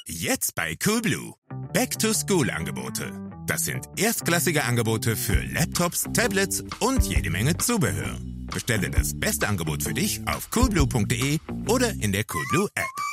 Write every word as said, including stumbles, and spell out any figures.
Jetzt bei Coolblue. Back-to-School-Angebote. Das sind erstklassige Angebote für Laptops, Tablets und jede Menge Zubehör. Bestelle das beste Angebot für dich auf coolblue punkt de oder in der Coolblue App.